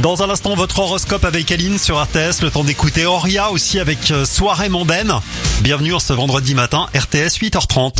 Dans un instant, votre horoscope avec Aline sur RTS. Le temps d'écouter Auria aussi avec Soirée mondaine. Bienvenue en ce vendredi matin, RTS 8h30.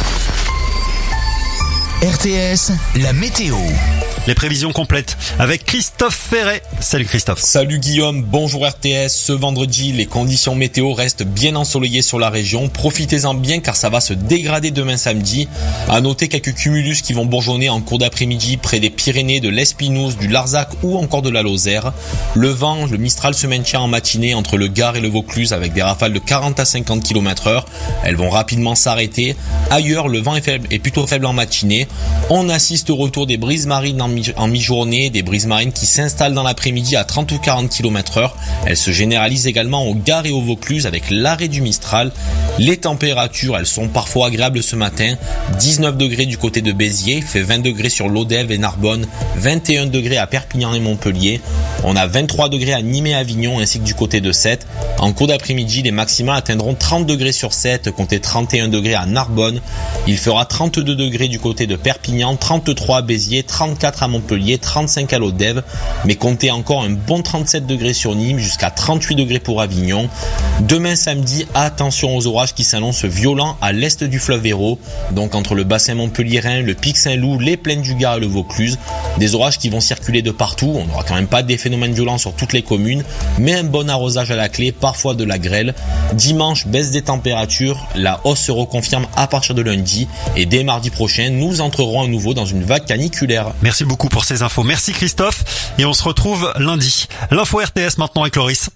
RTS, la météo. Les prévisions complètes avec Christophe Ferret. Salut Christophe. Salut Guillaume, bonjour RTS. Ce vendredi, les conditions météo restent bien ensoleillées sur la région. Profitez-en bien car ça va se dégrader demain samedi. À noter quelques cumulus qui vont bourgeonner en cours d'après-midi près des Pyrénées, de l'Espinouse, du Larzac ou encore de la Lozère. Le vent, le Mistral se maintient en matinée entre le Gard et le Vaucluse avec des rafales de 40 à 50 km/h. Elles vont rapidement s'arrêter. Ailleurs, le vent est plutôt faible en matinée. On assiste au retour des brises marines en mi-journée, des brises marines qui s'installent dans l'après-midi à 30 ou 40 km/h. Elles se généralisent également au Gard et au Vaucluse avec l'arrêt du Mistral. Les températures, elles sont parfois agréables ce matin. 19 degrés du côté de Béziers, il fait 20 degrés sur l'Odève et Narbonne, 21 degrés à Perpignan et Montpellier. On a 23 degrés à Nîmes et Avignon ainsi que du côté de Sète. En cours d'après-midi, les maximales atteindront 30 degrés sur Sète, comptez 31 degrés à Narbonne. Il fera 32 degrés du côté de Perpignan, 33 à Béziers, 34 à Montpellier, 35 à l'Odève, mais comptez encore un bon 37 degrés sur Nîmes jusqu'à 38 degrés pour Avignon. Demain samedi, attention aux orages qui s'annoncent violents à l'est du fleuve Hérault, donc entre le bassin montpelliérain, le pic Saint-Loup, les plaines du Gard et le Vaucluse. Des orages qui vont circuler de partout, on n'aura quand même pas des phénomènes violents sur toutes les communes, mais un bon arrosage à la clé, parfois de la grêle. Dimanche, baisse des températures, la hausse se reconfirme à partir de lundi, et dès mardi prochain, nous entrerons à nouveau dans une vague caniculaire. Merci beaucoup pour ces infos. Merci Christophe. Et on se retrouve lundi. L'info RTS maintenant avec Loris.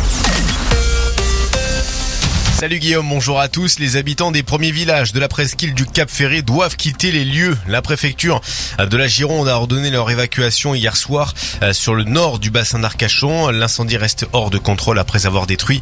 Salut Guillaume, bonjour à tous. Les habitants des premiers villages de la presqu'île du Cap Ferré doivent quitter les lieux. La préfecture de la Gironde a ordonné leur évacuation hier soir sur le nord du bassin d'Arcachon. L'incendie reste hors de contrôle après avoir détruit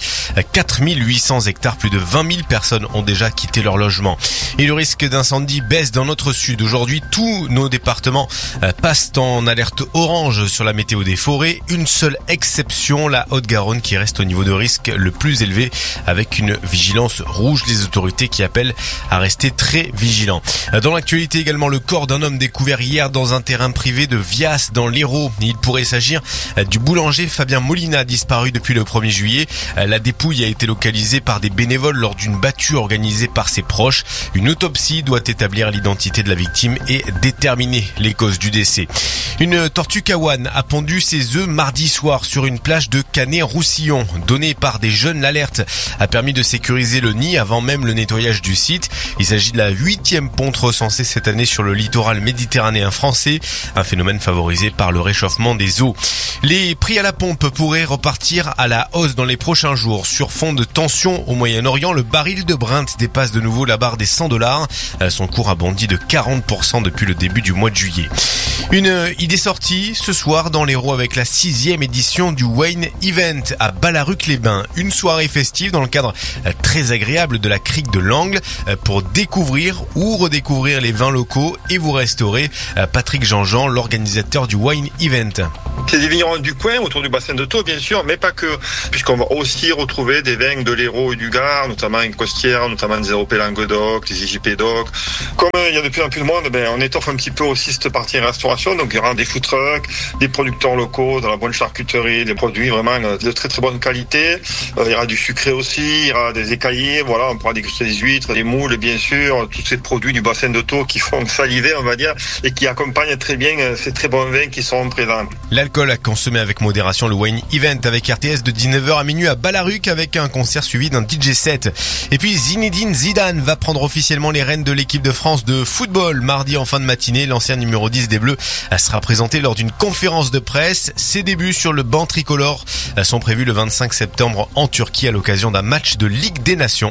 4800 hectares. Plus de 20 000 personnes ont déjà quitté leur logement. Et le risque d'incendie baisse dans notre sud. Aujourd'hui, tous nos départements passent en alerte orange sur la météo des forêts. Une seule exception, la Haute-Garonne qui reste au niveau de risque le plus élevé avec une vigilance rouge, les autorités qui appellent à rester très vigilants. Dans l'actualité également, le corps d'un homme découvert hier dans un terrain privé de Vias dans l'Hérault. Il pourrait s'agir du boulanger Fabien Molina, disparu depuis le 1er juillet. La dépouille a été localisée par des bénévoles lors d'une battue organisée par ses proches. Une autopsie doit établir l'identité de la victime et déterminer les causes du décès. Une tortue kawan a pondu ses œufs mardi soir sur une plage de Canet-Roussillon. Donnée par des jeunes, l'alerte a permis de sécuriser le nid avant même le nettoyage du site. Il s'agit de la 8e ponte recensée cette année sur le littoral méditerranéen français, un phénomène favorisé par le réchauffement des eaux. Les prix à la pompe pourraient repartir à la hausse dans les prochains jours. Sur fond de tension au Moyen-Orient, le baril de Brent dépasse de nouveau la barre des $100. Son cours a bondi de 40% depuis le début du mois de juillet. Une idée sortie ce soir dans l'Hérault avec la 6e édition du Wine Event à Ballaruc-les-Bains. Une soirée festive dans le cadre très agréable de la crique de l'Angle pour découvrir ou redécouvrir les vins locaux et vous restaurer. Patrick Jean-Jean, l'organisateur du Wine Event. C'est des vignerons du coin, autour du bassin de Thau, bien sûr, mais pas que, puisqu'on va aussi retrouver des vins de l'Hérault et du Gard, notamment une Costière, notamment des Européens Languedoc, des IJP Doc. Comme il y a de plus en plus de monde, on étoffe un petit peu aussi cette partie restauration, donc il y aura des food trucks, des producteurs locaux, de la bonne charcuterie, des produits vraiment de très très bonne qualité. Il y aura du sucré aussi, il y aura des écaillés, voilà, on pourra déguster des huîtres, des moules, bien sûr, tous ces produits du bassin de Thau qui font saliver, on va dire, et qui accompagnent très bien ces très bons vins qui sont présents. L'alcool à consommer avec modération, le Wine Event avec RTS de 19h à minuit à Ballaruc avec un concert suivi d'un DJ set. Et puis Zinedine Zidane va prendre officiellement les rênes de l'équipe de France de football. Mardi en fin de matinée, l'ancien numéro 10 des Bleus sera présenté lors d'une conférence de presse. Ses débuts sur le banc tricolore sont prévus le 25 septembre en Turquie à l'occasion d'un match de Ligue des Nations.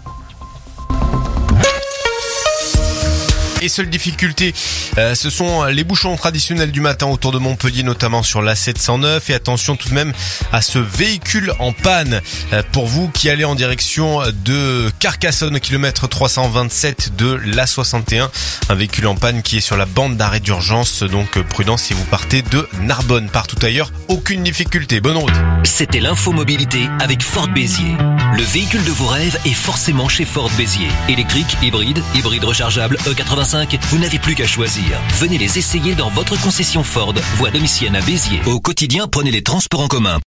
Et seule difficulté, ce sont les bouchons traditionnels du matin autour de Montpellier, notamment sur l'A709. Et attention tout de même à ce véhicule en panne. Pour vous qui allez en direction de Carcassonne au kilomètre 327 de l'A61. Un véhicule en panne qui est sur la bande d'arrêt d'urgence. Donc prudence si vous partez de Narbonne. Partout ailleurs, aucune difficulté. Bonne route. C'était l'info mobilité avec Ford Béziers. Le véhicule de vos rêves est forcément chez Ford Béziers. Électrique, hybride rechargeable, E85 1.5, vous n'avez plus qu'à choisir. Venez les essayer dans votre concession Ford, voie Domitienne à Béziers. Au quotidien, prenez les transports en commun.